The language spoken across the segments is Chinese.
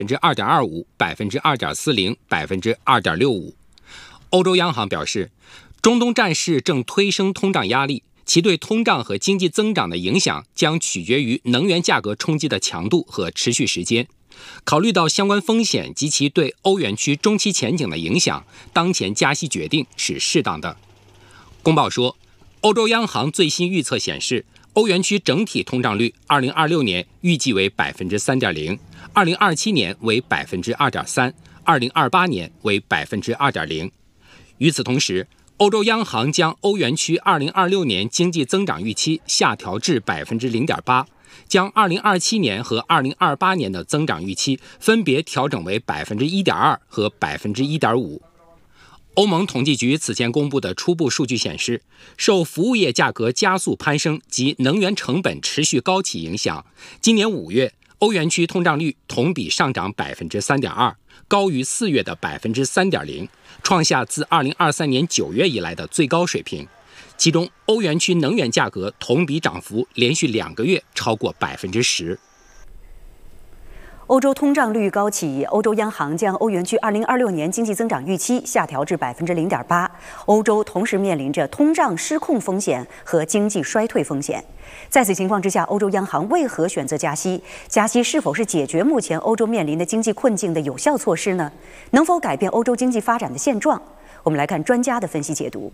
2.25%、2.40%、2.65%。欧洲央行表示，中东战事正推升通胀压力，其对通胀和经济增长的影响将取决于能源价格冲击的强度和持续时间。考虑到相关风险及其对欧元区中期前景的影响，当前加息决定是适当的。公报说，欧洲央行最新预测显示，欧元区整体通胀率2026年预计为 3.0%， 2027年为 2.3%， 2028年为 2.0%。与此同时，欧洲央行将欧元区2026年经济增长预期下调至 0.8%， 将2027年和2028年的增长预期分别调整为 1.2% 和 1.5%。欧盟统计局此前公布的初步数据显示，受服务业价格加速攀升及能源成本持续高企影响，今年5月欧元区通胀率同比上涨 3.2%， 高于4月的 3.0%， 创下自2023年9月以来的最高水平。其中，欧元区能源价格同比涨幅连续2个月超过 10%。 欧洲通胀率高企，欧洲央行将欧元区2026年经济增长预期下调至 0.8%。欧洲同时面临着通胀失控风险和经济衰退风险。在此情况之下，欧洲央行为何选择加息？加息是否是解决目前欧洲面临的经济困境的有效措施呢？能否改变欧洲经济发展的现状？我们来看专家的分析解读。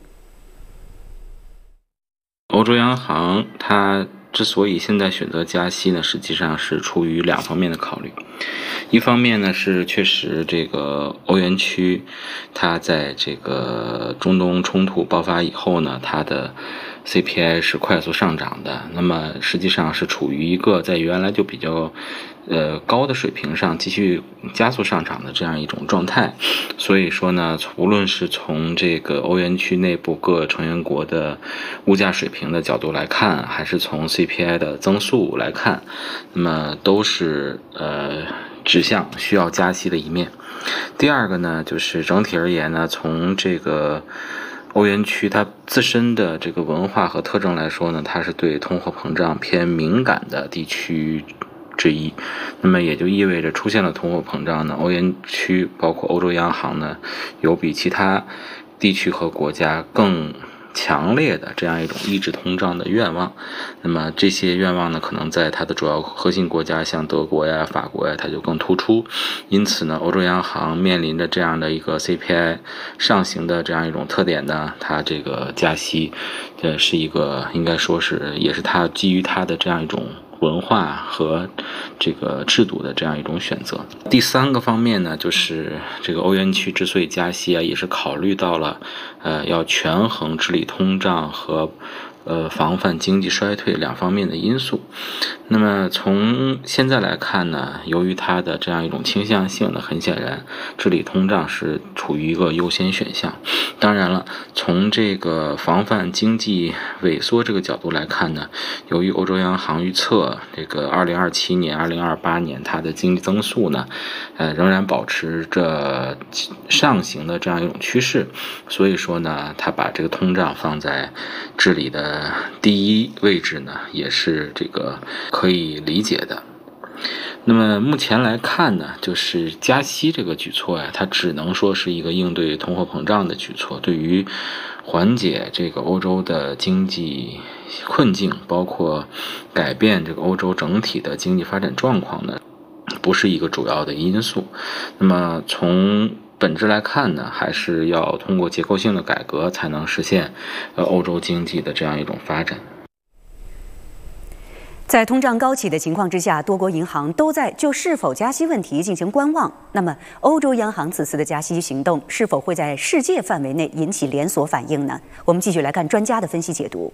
欧洲央行它之所以现在选择加息呢，实际上是出于2方面的考虑。一方面呢是确实这个欧元区它在这个中东冲突爆发以后呢，它的 CPI 是快速上涨的，那么实际上是处于一个在原来就比较高的水平上继续加速上涨的这样一种状态。所以说呢，无论是从这个欧元区内部各成员国的物价水平的角度来看，还是从 CPI 的增速来看，那么都是指向需要加息的一面。第二个呢，就是整体而言呢，从这个欧元区它自身的这个文化和特征来说呢，它是对通货膨胀偏敏感的地区之一。那么也就意味着出现了通货膨胀呢，欧元区包括欧洲央行呢，有比其他地区和国家更强烈的这样一种抑制通胀的愿望。那么这些愿望呢，可能在它的主要核心国家像德国呀、法国呀，它就更突出。因此呢，欧洲央行面临着这样的一个 CPI 上行的这样一种特点呢，它这个加息是一个应该说是也是它基于它的这样一种文化和这个制度的这样一种选择。第3个方面呢，就是这个欧元区之所以加息啊，也是考虑到了要权衡治理通胀和防范经济衰退2方面的因素。那么从现在来看呢，由于它的这样一种倾向性呢，很显然治理通胀是处于一个优先选项。当然了，从这个防范经济萎缩这个角度来看呢，由于欧洲央行预测这个2027年、2028年它的经济增速呢，仍然保持着上行的这样一种趋势，所以说呢，它把这个通胀放在治理的第一位置呢，也是这个可以理解的。那么目前来看呢，就是加息这个举措呀，它只能说是一个应对通货膨胀的举措，对于缓解这个欧洲的经济困境，包括改变这个欧洲整体的经济发展状况呢，不是一个主要的因素。那么从本质来看呢，还是要通过结构性的改革才能实现欧洲经济的这样一种发展。 在通胀高企的情况之下，多国银行都在就是否加息问题进行观望。那么，欧洲央行此次的加息行动是否会在世界范围内引起连锁反应呢？我们继续来看专家的分析解读。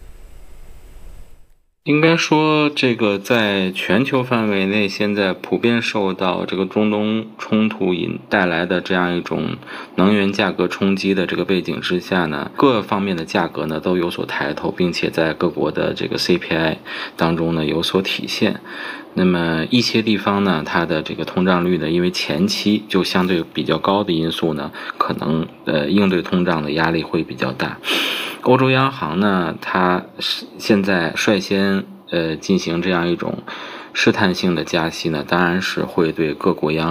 应该说，这个在全球范围内，现在普遍受到这个中东冲突带来的这样一种能源价格冲击的这个背景之下呢，各方面的价格呢都有所抬头，并且在各国的这个 CPI 当中呢有所体现。那么一些地方呢，它的这个通胀率呢，因为前期就相对比较高的因素呢，可能应对通胀的压力会比较大。欧洲央行呢，它现在率先进行这样一种试探性的加息呢，当然是会对各国央